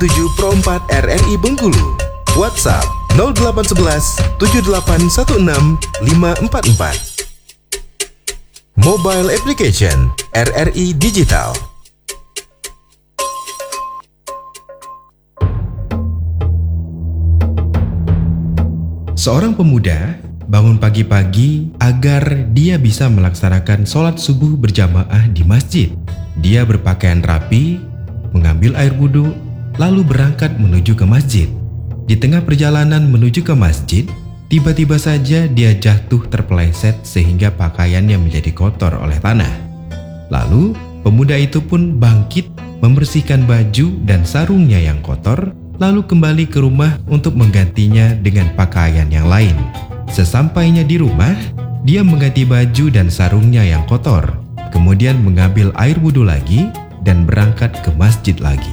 7 Pro 4 RRI Bengkulu. WhatsApp 0811 7816 544. Mobile application RRI Digital. Seorang pemuda bangun pagi-pagi agar dia bisa melaksanakan sholat subuh berjamaah di masjid. Dia berpakaian rapi, mengambil air wudhu, lalu berangkat menuju ke masjid. Di tengah perjalanan menuju ke masjid, tiba-tiba saja dia jatuh terpeleset sehingga pakaiannya menjadi kotor oleh tanah. Lalu, pemuda itu pun bangkit, membersihkan baju dan sarungnya yang kotor, lalu kembali ke rumah untuk menggantinya dengan pakaian yang lain. Sesampainya di rumah, dia mengganti baju dan sarungnya yang kotor, kemudian mengambil air wudhu lagi dan berangkat ke masjid lagi.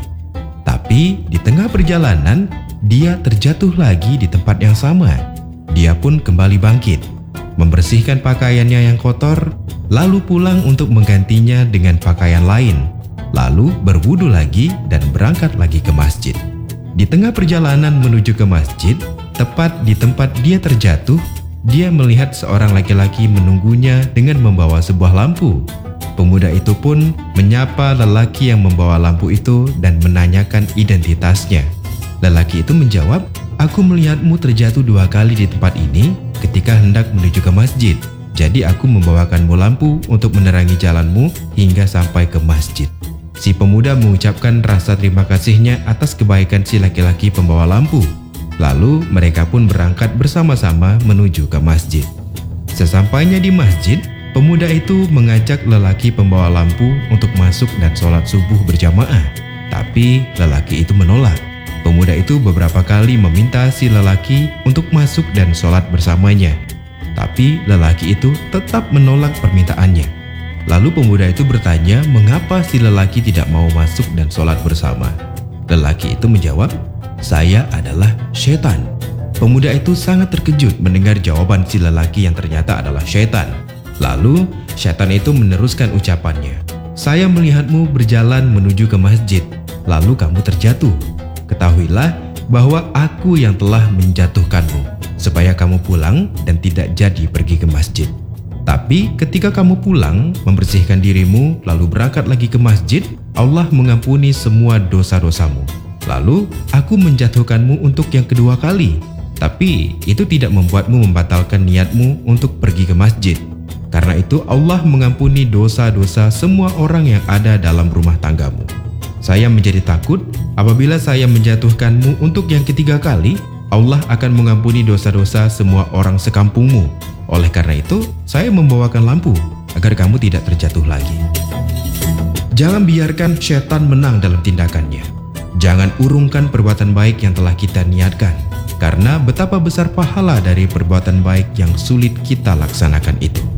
Tapi di tengah perjalanan, dia terjatuh lagi di tempat yang sama. Dia pun kembali bangkit, membersihkan pakaiannya yang kotor, lalu pulang untuk menggantinya dengan pakaian lain, lalu berwudu lagi dan berangkat lagi ke masjid. Di tengah perjalanan menuju ke masjid, tepat di tempat dia terjatuh, dia melihat seorang laki-laki menunggunya dengan membawa sebuah lampu. Pemuda itu pun menyapa lelaki yang membawa lampu itu dan menanyakan identitasnya. Lelaki itu menjawab, "Aku melihatmu terjatuh 2 kali di tempat ini ketika hendak menuju ke masjid. Jadi aku membawakanmu lampu untuk menerangi jalanmu hingga sampai ke masjid." Si pemuda mengucapkan rasa terima kasihnya atas kebaikan si laki-laki pembawa lampu. Lalu mereka pun berangkat bersama-sama menuju ke masjid. Sesampainya di masjid, pemuda itu mengajak lelaki pembawa lampu untuk masuk dan sholat subuh berjamaah. Tapi lelaki itu menolak. Pemuda itu beberapa kali meminta si lelaki untuk masuk dan sholat bersamanya. Tapi lelaki itu tetap menolak permintaannya. Lalu pemuda itu bertanya mengapa si lelaki tidak mau masuk dan sholat bersama. Lelaki itu menjawab, "Saya adalah syaitan." Pemuda itu sangat terkejut mendengar jawaban si lelaki yang ternyata adalah syaitan. Lalu syaitan itu meneruskan ucapannya, "Saya melihatmu berjalan menuju ke masjid, lalu kamu terjatuh. Ketahuilah bahwa aku yang telah menjatuhkanmu, supaya kamu pulang dan tidak jadi pergi ke masjid. Tapi ketika kamu pulang, membersihkan dirimu, lalu berangkat lagi ke masjid, Allah mengampuni semua dosa-dosamu. Lalu aku menjatuhkanmu untuk yang kedua kali. Tapi itu tidak membuatmu membatalkan niatmu untuk pergi ke masjid. Karena itu Allah mengampuni dosa-dosa semua orang yang ada dalam rumah tanggamu. Saya menjadi takut apabila saya menjatuhkanmu untuk yang ketiga kali, Allah akan mengampuni dosa-dosa semua orang sekampungmu. Oleh karena itu, saya membawakan lampu agar kamu tidak terjatuh lagi." Jangan biarkan syaitan menang dalam tindakannya. Jangan urungkan perbuatan baik yang telah kita niatkan, karena betapa besar pahala dari perbuatan baik yang sulit kita laksanakan itu.